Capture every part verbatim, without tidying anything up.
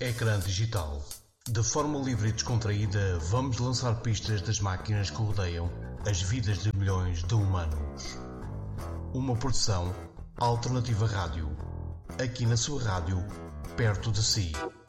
Ecrã digital. De forma livre e descontraída, vamos lançar pistas das máquinas que rodeiam as vidas de milhões de humanos. Uma produção Alternativa Rádio. Aqui na sua rádio, perto de si.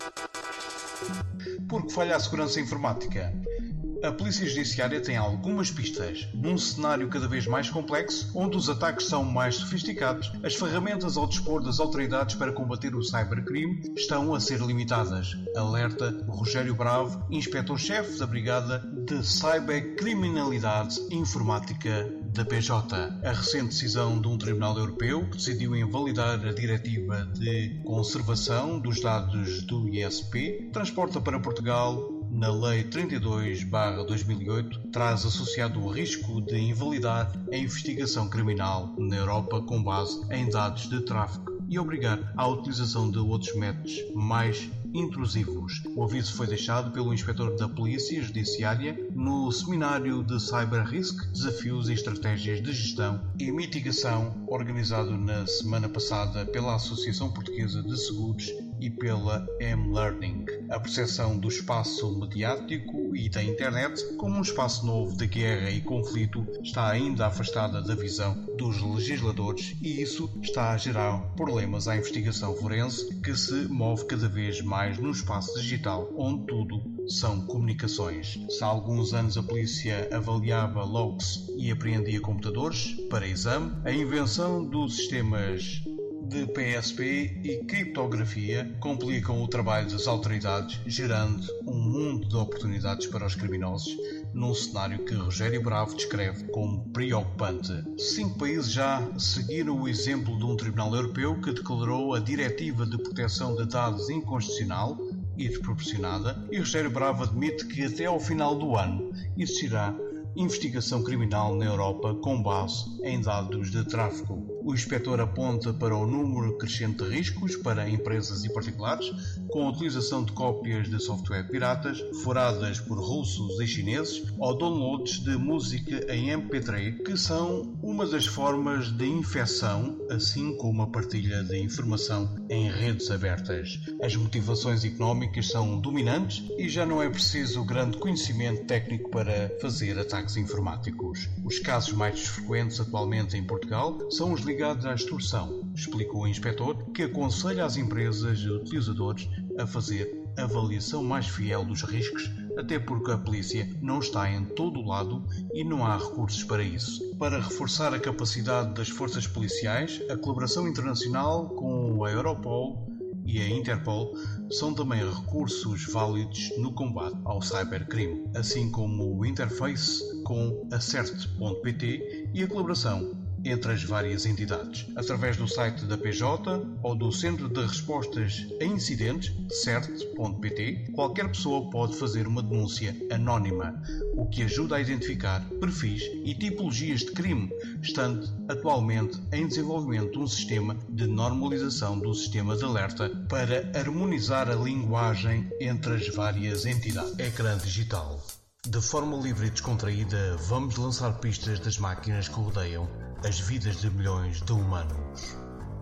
Porque falha a segurança informática? A Polícia Judiciária tem algumas pistas. Num cenário cada vez mais complexo, onde os ataques são mais sofisticados, as ferramentas ao dispor das autoridades para combater o cybercrime estão a ser limitadas. Alerta Rogério Bravo, inspetor-chefe da Brigada de Cybercriminalidade Informática da P J. A recente decisão de um tribunal europeu que decidiu invalidar a Diretiva de Conservação dos Dados do I S P transporta para Portugal, na Lei trinta e dois barra dois mil e oito, traz associado o risco de invalidar a investigação criminal na Europa com base em dados de tráfico e obrigar à utilização de outros métodos mais intrusivos. O aviso foi deixado pelo inspetor da Polícia Judiciária no seminário de Cyber Risk, Desafios e Estratégias de Gestão e Mitigação, organizado na semana passada pela Associação Portuguesa de Seguros e pela M-Learning. A percepção do espaço mediático e da internet como um espaço novo de guerra e conflito está ainda afastada da visão dos legisladores e isso está a gerar problemas à investigação forense que se move cada vez mais no espaço digital, onde tudo são comunicações. Se há alguns anos a polícia avaliava logs e apreendia computadores para exame, a invenção dos sistemas de P S P e criptografia complicam o trabalho das autoridades, gerando um mundo de oportunidades para os criminosos, num cenário que Rogério Bravo descreve como preocupante. Cinco países já seguiram o exemplo de um tribunal europeu que declarou a Diretiva de Proteção de Dados inconstitucional e desproporcionada, e Rogério Bravo admite que até ao final do ano existirá investigação criminal na Europa com base em dados de tráfico. O inspetor aponta para o número crescente de riscos para empresas e particulares com a utilização de cópias de software piratas foradas por russos e chineses ou downloads de música em M P três, que são uma das formas de infecção, assim como a partilha de informação em redes abertas. As motivações económicas são dominantes e já não é preciso grande conhecimento técnico para fazer ataques informáticos. Os casos mais frequentes atualmente em Portugal são os ligados à extorsão, explicou o inspetor, que aconselha as empresas e utilizadores a fazer avaliação mais fiel dos riscos, até porque a polícia não está em todo o lado e não há recursos para isso. Para reforçar a capacidade das forças policiais, a colaboração internacional com a Europol e a Interpol são também recursos válidos no combate ao cybercrime, assim como o interface com a cert ponto pt e a colaboração entre as várias entidades. Através do site da P J ou do Centro de Respostas a Incidentes, cert ponto pt, qualquer pessoa pode fazer uma denúncia anónima, o que ajuda a identificar perfis e tipologias de crime, estando atualmente em desenvolvimento um sistema de normalização do sistema de alerta para harmonizar a linguagem entre as várias entidades. Ecrã digital. De forma livre e descontraída, vamos lançar pistas das máquinas que rodeiam as vidas de milhões de humanos.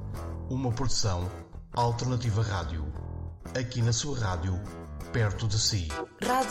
Uma produção Alternativa Rádio. Aqui na sua rádio, perto de si. Rádio